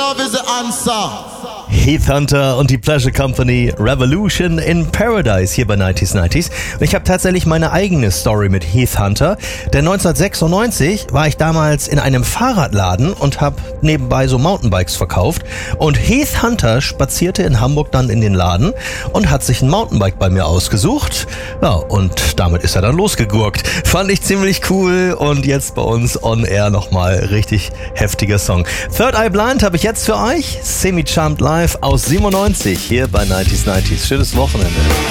love is the answer. Heath Hunter und die Pleasure Company, Revolution in Paradise hier bei 90s 90s. Und ich habe tatsächlich meine eigene Story mit Heath Hunter, denn 1996 war ich damals in einem Fahrradladen und habe nebenbei so Mountainbikes verkauft und Heath Hunter spazierte in Hamburg dann in den Laden und hat sich ein Mountainbike bei mir ausgesucht. Ja, und damit ist er dann losgegurkt. Fand ich ziemlich cool und jetzt bei uns on air nochmal richtig heftiger Song. Third Eye Blind habe ich jetzt für euch, Semi-Charmed Live aus 97 hier bei 90s 90s. Schönes Wochenende.